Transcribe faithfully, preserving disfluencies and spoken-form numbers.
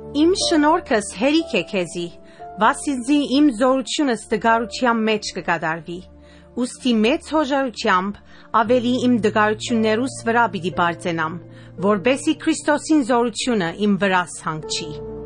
Իմ շնորհքս հերիք է քեզի, վասիզի իմ զորությունս դգարության մեջ կկատարվի, ուստի մեծ հոժարությամբ ավելի իմ դգարություններուս վրա պիտի բարձենամ, որբեսի Քրիստոսին զորությունը իմ վրաս հանգչի։